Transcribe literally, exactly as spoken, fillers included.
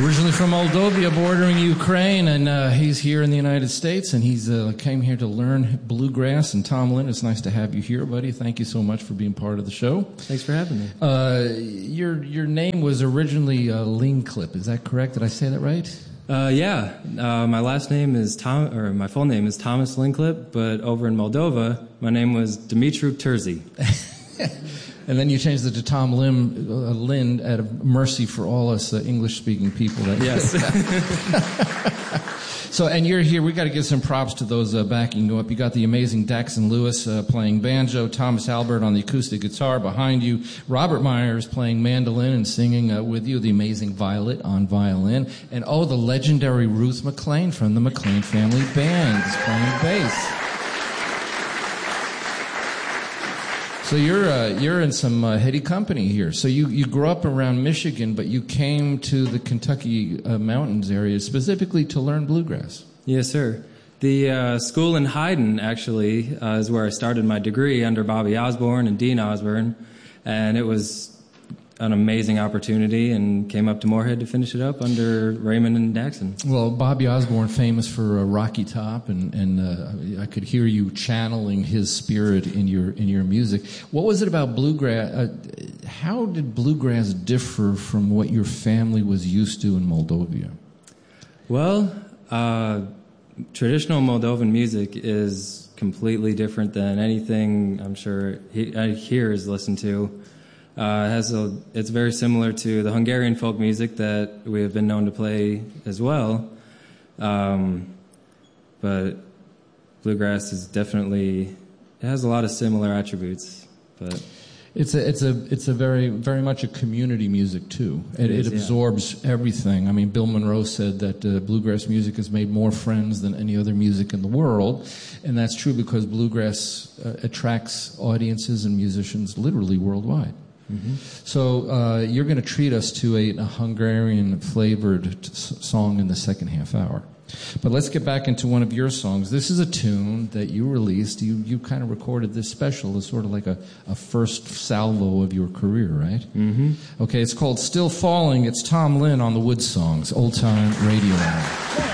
Originally from Moldova, bordering Ukraine, and uh, he's here in the United States, and he's uh, came here to learn bluegrass. And Tom Lynn, it's nice to have you here, buddy. Thank you so much for being part of the show. Thanks for having me. Uh, your your name was originally uh, Lingclip. Is that correct? Did I say that right? Uh, yeah. Uh, my last name is Tom, or my full name is Thomas Lingclip, but over in Moldova, my name was Dumitru Terzi. And then you changed it to Tom Lim, uh, Lind out of mercy for all us uh, English-speaking people. That Yes. So, and you're here. We got to give some props to those uh, backing you up. You got the amazing Daxon Lewis uh, playing banjo, Thomas Albert on the acoustic guitar behind you, Robert Myers playing mandolin and singing uh, with you, the amazing Violet on violin, and oh, the legendary Ruth McLean from the McLean Family Band is playing bass. So you're uh, you're in some uh, heady company here. So you, you grew up around Michigan, but you came to the Kentucky uh, mountains area specifically to learn bluegrass. Yes, sir. The uh, school in Hyden, actually, uh, is where I started my degree under Bobby Osborne and Dean Osborne, and it was an amazing opportunity, and came up to Moorhead to finish it up under Raymond and Daxon. Well, Bobby Osborne, famous for uh, Rocky Top, and, and uh, I could hear you channeling his spirit in your in your music. What was it about bluegrass? Uh, how did bluegrass differ from what your family was used to in Moldova? Well, uh, traditional Moldovan music is completely different than anything I'm sure he, I here is listened to. Uh, it has a, it's very similar to the Hungarian folk music that we have been known to play as well. Um, but bluegrass is definitely, it has a lot of similar attributes. But It's a it's a it's a very very much a community music too. It, It is, it yeah. absorbs everything. I mean, Bill Monroe said that uh, bluegrass music has made more friends than any other music in the world, and that's true because bluegrass uh, attracts audiences and musicians literally worldwide. Mm-hmm. So uh, you're going to treat us to a, a Hungarian-flavored t- song in the second half hour. But let's get back into one of your songs. This is a tune that you released. You you kind of recorded this special as sort of like a, a first salvo of your career, right? Mm-hmm. Okay, it's called Still Falling. It's Tom Lynn on the Wood Songs, Old Time Radio Hour.